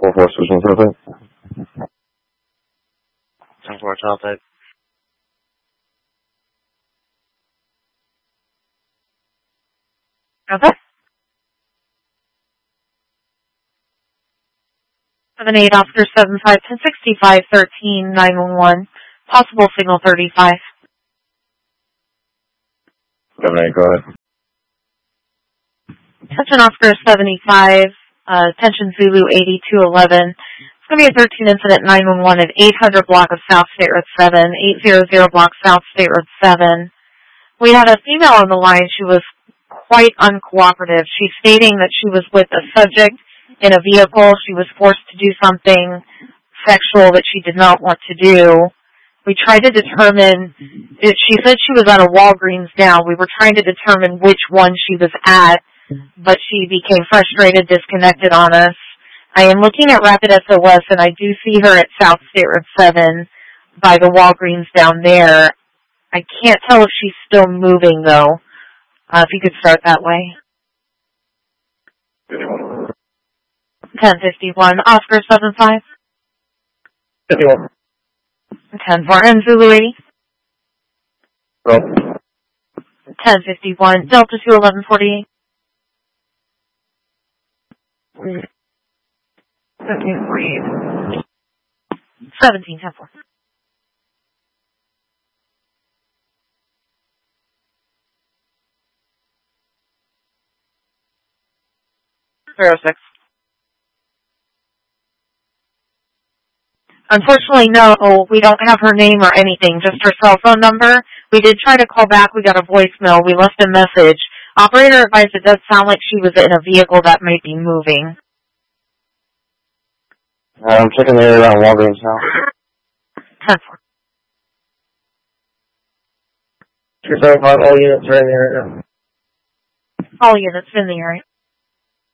4-4 switching something. 10-4 top type. Okay. 7-8 Oscar 75 1065 13 911. Possible signal 35. 7-8, go ahead. Attention Oscar 75, attention Zulu 8211. It's going to be a 13 incident 911 at 800 block of South State Road 7, 800 block South State Road 7. We had a female on the line. She was quite uncooperative. She's stating that she was with a subject in a vehicle. She was forced to do something sexual that she did not want to do. We tried to determine, she said she was at a Walgreens now. We were trying to determine which one she was at, but she became frustrated, disconnected on us. I am looking at Rapid SOS, and I do see her at South State Road 7 by the Walgreens down there. I can't tell if she's still moving, though. If you could start that way. 1051, Oscar 75. 51. 10-4, and Zulu 80. Roll. 1051, Delta 21148. 17, 10-4. 06. Unfortunately, no, we don't have her name or anything, just her cell phone number. We did try to call back. We got a voicemail. We left a message. Operator advised it does sound like she was in a vehicle that might be moving. I'm checking the area around Walgreens now. 10-4. 275, all units are in the area. All units in the area.